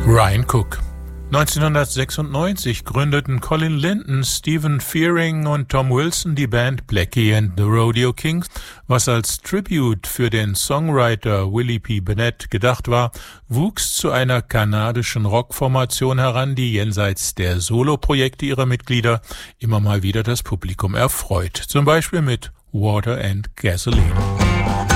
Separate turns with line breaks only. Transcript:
Ryan Cook. 1996 gründeten Colin Linton, Stephen Fearing und Tom Wilson die Band Blackie and the Rodeo Kings. Was als Tribute für den Songwriter Willie P. Bennett gedacht war, wuchs zu einer kanadischen Rockformation heran, die jenseits der Soloprojekte ihrer Mitglieder immer mal wieder das Publikum erfreut. Zum Beispiel mit Water and Gasoline.